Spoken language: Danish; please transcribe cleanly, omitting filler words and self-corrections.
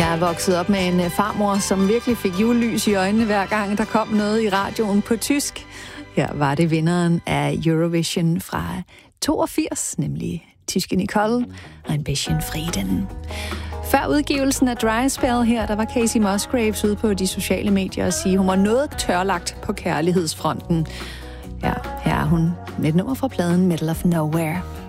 Jeg er vokset op med en farmor, som virkelig fik julelys i øjnene, hver gang der kom noget i radioen på tysk. Her var det vinderen af Eurovision fra 82, nemlig tyske Nicole, Ein bisschen Frieden. Før udgivelsen af Dry Spell her, der var Casey Musgraves ude på de sociale medier og sige, hun var noget tørlagt på kærlighedsfronten. Ja, her er hun med et nummer fra pladen Middle of Nowhere.